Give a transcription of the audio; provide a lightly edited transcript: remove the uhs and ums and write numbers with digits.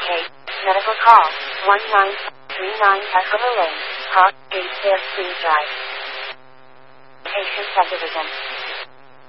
indicate. Medical call 1939 Eskimo Lane, Park, East Air Screen Drive. Patient subdivision.